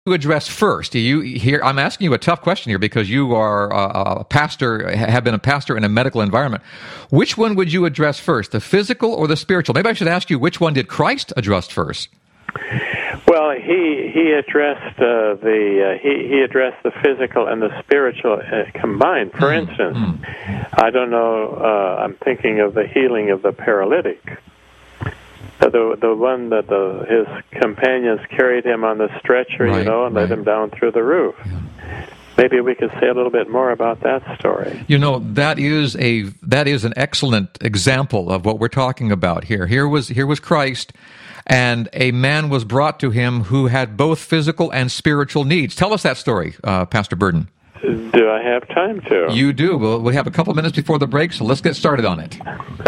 to address first? I'm asking you a tough question here because you are a pastor, have been a pastor in a medical environment. Which one would you address first, the physical or the spiritual? Maybe I should ask you, which one did Christ address first? Well, he addressed he addressed the physical and the spiritual combined. For instance, I don't know. I'm thinking of the healing of the paralytic. The one that his companions carried him on the stretcher, right, and led him down through the roof. Yeah. Maybe we could say a little bit more about that story. That is an excellent example of what we're talking about here. Here was Christ, and a man was brought to him who had both physical and spiritual needs. Tell us that story, Pastor Burden. Do I have time to? You do. We have a couple minutes before the break, so let's get started on it.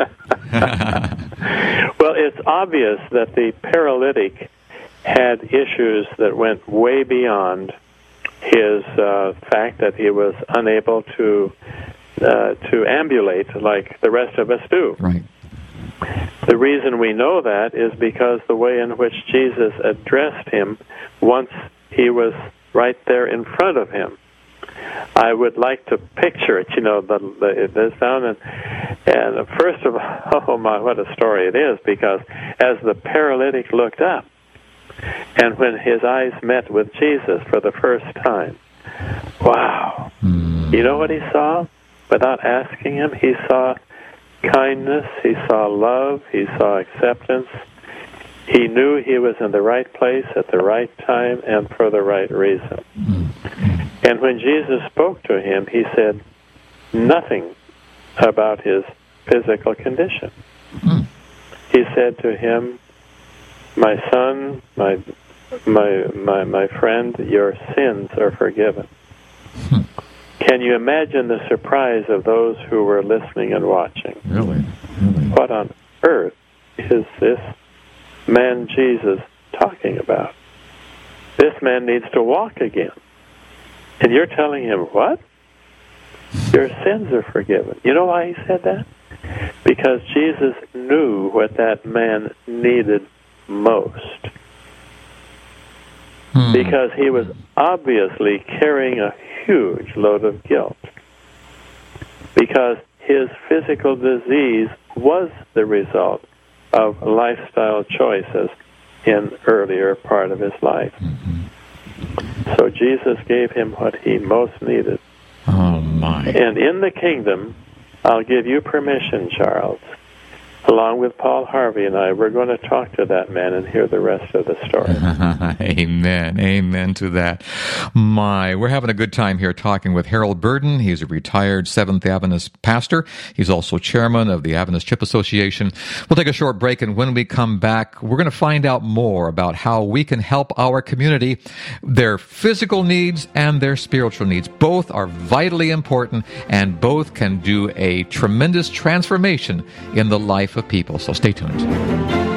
Well, it's obvious that the paralytic had issues that went way beyond his fact that he was unable to ambulate like the rest of us do. Right. The reason we know that is because the way in which Jesus addressed him once he was right there in front of him. I would like to picture it, this down and first of all, oh my, what a story it is, because as the paralytic looked up, and when his eyes met with Jesus for the first time, wow, you know what he saw? Without asking him, he saw kindness, he saw love, he saw acceptance. He knew he was in the right place at the right time and for the right reason. And when Jesus spoke to him, he said nothing about his physical condition. He said to him, "My son, my friend, your sins are forgiven." Can you imagine the surprise of those who were listening and watching? Really? What on earth is this man Jesus talking about? This man needs to walk again. And you're telling him, what? Your sins are forgiven. You know why he said that? Because Jesus knew what that man needed most. Because he was obviously carrying a huge load of guilt. Because his physical disease was the result of lifestyle choices in earlier part of his life. So Jesus gave him what he most needed. Oh, my. And in the kingdom, I'll give you permission, Charles, along with Paul Harvey and I, we're going to talk to that man and hear the rest of the story. Amen. Amen to that. We're having a good time here talking with Harold Burden. He's a retired Seventh Adventist pastor. He's also chairman of the Adventist Chip Association. We'll take a short break, and when we come back, we're going to find out more about how we can help our community, their physical needs and their spiritual needs. Both are vitally important, and both can do a tremendous transformation in the life of people. So stay tuned.